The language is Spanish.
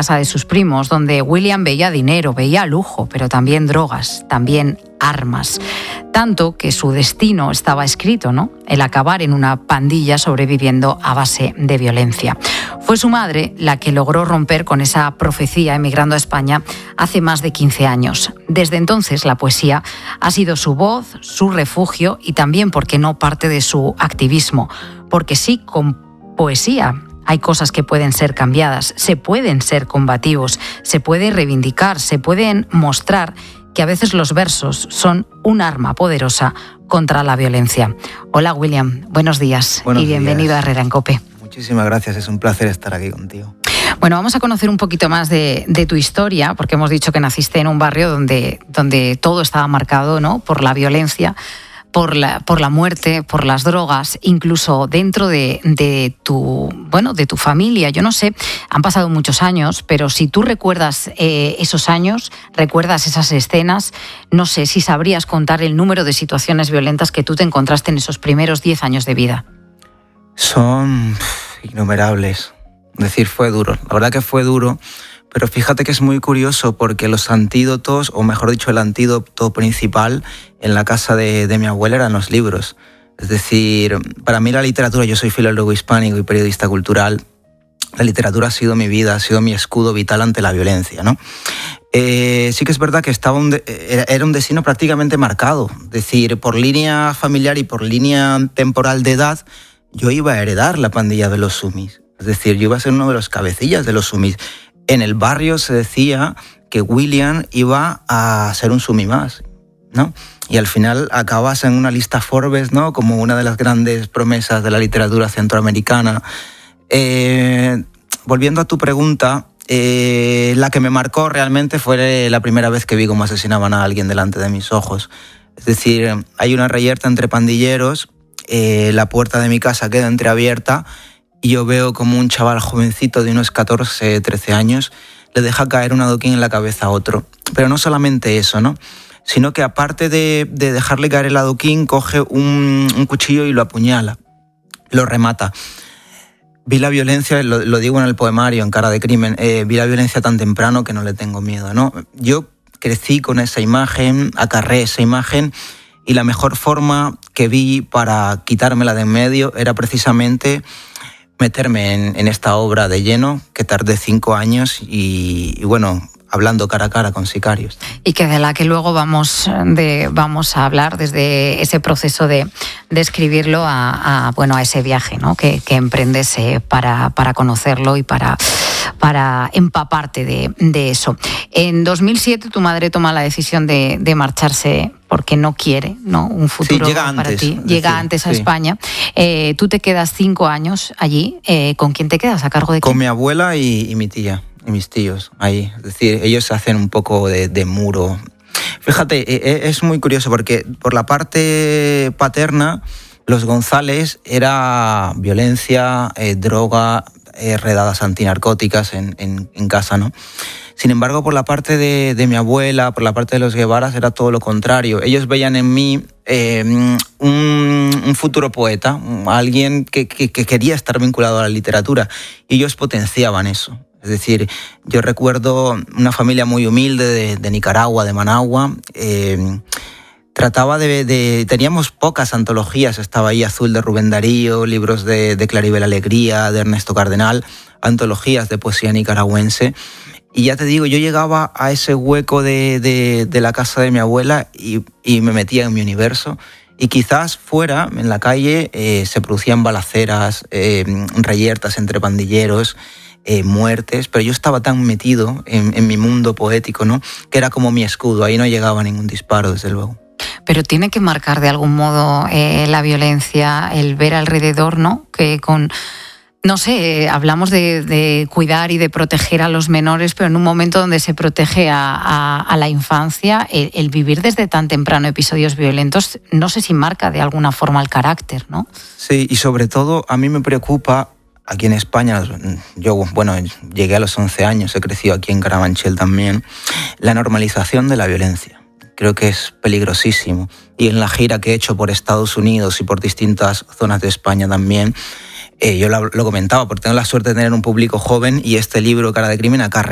casa de sus primos, donde William veía dinero, veía lujo, pero también drogas, también armas. Tanto que su destino estaba escrito, ¿no? El acabar en una pandilla sobreviviendo a base de violencia. Fue su madre la que logró romper con esa profecía emigrando a España hace más de 15 años. Desde entonces la poesía ha sido su voz, su refugio y también, ¿por qué no?, parte de su activismo. Porque sí, con poesía hay cosas que pueden ser cambiadas, se pueden ser combativos, se puede reivindicar, se pueden mostrar que a veces los versos son un arma poderosa contra la violencia. Hola William, buenos días y bienvenido a Herrera en COPE. Muchísimas gracias, es un placer estar aquí contigo. Bueno, vamos a conocer un poquito más de tu historia, porque hemos dicho que naciste en un barrio donde todo estaba marcado, ¿no?, por la violencia, por la muerte, por las drogas, incluso dentro de tu familia. Yo no sé, han pasado muchos años, pero si tú recuerdas esos años, recuerdas esas escenas, no sé si sabrías contar el número de situaciones violentas que tú te encontraste en esos primeros 10 años de vida. Son innumerables. Es decir, fue duro. La verdad que fue duro. Pero fíjate que es muy curioso porque los antídotos, o mejor dicho, el antídoto principal en la casa de mi abuela eran los libros. Es decir, para mí la literatura, yo soy filólogo hispánico y periodista cultural, la literatura ha sido mi vida, ha sido mi escudo vital ante la violencia, ¿no? Sí que es verdad que era un destino prácticamente marcado. Es decir, por línea familiar y por línea temporal de edad, yo iba a heredar la pandilla de los Sumis. Es decir, yo iba a ser uno de los cabecillas de los Sumis. En el barrio se decía que William iba a ser un Sumi más, ¿no? Y al final acabas en una lista Forbes, ¿no?, como una de las grandes promesas de la literatura centroamericana. Volviendo a tu pregunta, la que me marcó realmente fue la primera vez que vi cómo asesinaban a alguien delante de mis ojos. Es decir, hay una reyerta entre pandilleros, la puerta de mi casa queda entreabierta, y yo veo como un chaval jovencito de unos 14, 13 años le deja caer un adoquín en la cabeza a otro. Pero no solamente eso, ¿no?, sino que aparte de dejarle caer el adoquín, coge un cuchillo y lo apuñala, lo remata. Vi la violencia, lo digo en el poemario, en Cara de Crimen, vi la violencia tan temprano que no le tengo miedo, ¿no? Yo crecí con esa imagen, acarré esa imagen, y la mejor forma que vi para quitármela de en medio era precisamente meterme en esta obra de lleno, que tardé 5 años y bueno, hablando cara a cara con sicarios. Y que de la que luego vamos a hablar, desde ese proceso de escribirlo a ese viaje, ¿no?, que emprendes para conocerlo y para empaparte de eso. En 2007 tu madre toma la decisión de marcharse porque no quiere, ¿no?, un futuro para ti. Llega antes a España. Tú te quedas 5 años allí. ¿Con quién te quedas? ¿A cargo de quién? Con mi abuela y mi tía y mis tíos ahí. Es decir, ellos hacen un poco de muro. Fíjate, es muy curioso porque por la parte paterna, los González era violencia, droga, redadas antinarcóticas en casa, ¿no? Sin embargo, por la parte de mi abuela, por la parte de los Guevaras, era todo lo contrario. Ellos veían en mí un futuro poeta, alguien que quería estar vinculado a la literatura, y ellos potenciaban eso. Es decir, yo recuerdo una familia muy humilde de Nicaragua, de Managua. Teníamos pocas antologías, estaba ahí Azul de Rubén Darío, libros de Claribel Alegría, de Ernesto Cardenal, antologías de poesía nicaragüense. Y ya te digo, yo llegaba a ese hueco de la casa de mi abuela y me metía en mi universo. Y quizás fuera, en la calle, se producían balaceras, reyertas entre pandilleros, muertes, pero yo estaba tan metido en mi mundo poético, ¿no?, que era como mi escudo, ahí no llegaba ningún disparo, desde luego. Pero tiene que marcar de algún modo la violencia, el ver alrededor, ¿no?, que no sé, hablamos de cuidar y de proteger a los menores, pero en un momento donde se protege a la infancia, el vivir desde tan temprano episodios violentos, no sé si marca de alguna forma el carácter, ¿no? Sí, y sobre todo a mí me preocupa, aquí en España, yo llegué a los 11 años, he crecido aquí en Carabanchel también, la normalización de la violencia. Creo que es peligrosísimo. Y en la gira que he hecho por Estados Unidos y por distintas zonas de España también, yo lo comentaba, porque tengo la suerte de tener un público joven y este libro, Cara de Crimen, acarrea